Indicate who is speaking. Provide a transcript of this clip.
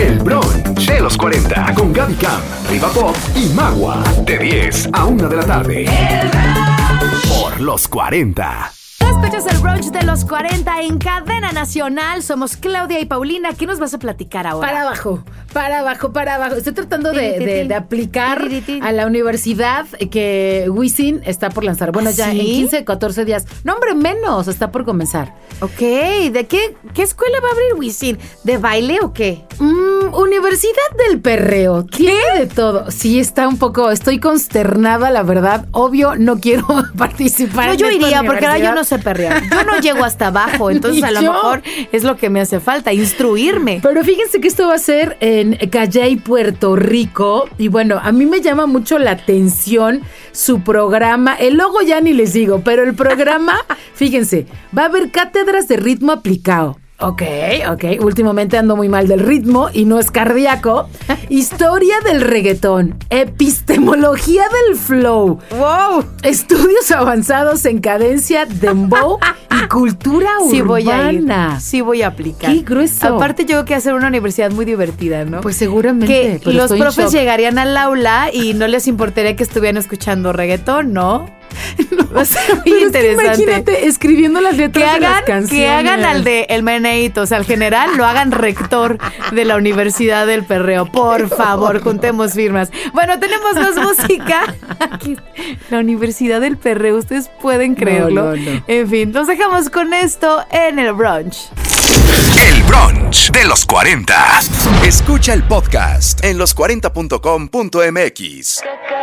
Speaker 1: El brunch de los 40 con Gaby Cam, Riva Pop y Magua. De 10 a 1 de la tarde. Por los 40.
Speaker 2: Escuchas el brunch de los 40 en Cadena Nacional. Somos Claudia y Paulina. ¿Qué nos vas a platicar ahora?
Speaker 3: Para abajo. Estoy tratando de aplicar a la universidad que Wisin está por lanzar. Bueno, ya en 15, 14 días. No, hombre, menos. Está por comenzar.
Speaker 2: Ok. ¿De qué escuela va a abrir Wisin? ¿De baile o qué?
Speaker 3: Universidad del Perreo. Tiene de todo. Sí, estoy consternada, la verdad. Obvio, no quiero participar.
Speaker 2: No, yo iría, porque ahora yo no sé perrear. Yo no llego hasta abajo, entonces a lo mejor es lo que me hace falta, instruirme.
Speaker 3: Pero fíjense que esto va a ser en Calley, Puerto Rico. Y bueno, a mí me llama mucho la atención su programa. El logo ya ni les digo, pero el programa, fíjense, va a haber cátedras de ritmo aplicado. Ok. Últimamente ando muy mal del ritmo y no es cardíaco. Historia del reggaetón. Epistemología del flow.
Speaker 2: ¡Wow!
Speaker 3: Estudios avanzados en cadencia, dembow y cultura urbana.
Speaker 2: Sí voy a ir. Sí voy a aplicar.
Speaker 3: ¡Qué grueso!
Speaker 2: Aparte yo creo que hacer una universidad muy divertida, ¿no?
Speaker 3: Pues seguramente.
Speaker 2: Que los profes llegarían al aula y no les importaría que estuvieran escuchando reggaetón, ¿no? Va a ser muy interesante.
Speaker 3: Es que imagínate escribiendo las letras de las canciones.
Speaker 2: Que hagan al de el meneíto, o sea, al general, lo hagan rector de la Universidad del Perreo. Por favor, juntemos firmas. Bueno, tenemos más música. Aquí, la Universidad del Perreo, ustedes pueden creerlo.
Speaker 3: No.
Speaker 2: En fin, nos dejamos con esto en el brunch.
Speaker 1: El brunch de los 40. Escucha el podcast en los40.com.mx.